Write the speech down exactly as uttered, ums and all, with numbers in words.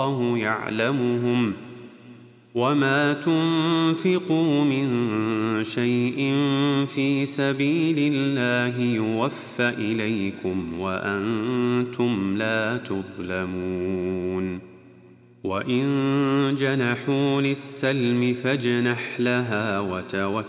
الله يعلمهم وما تنفقوا من شيء في سبيل الله يوفى إليكم وأنتم لا تظلمون وإن جنحوا للسلم فاجنح لها وتوكل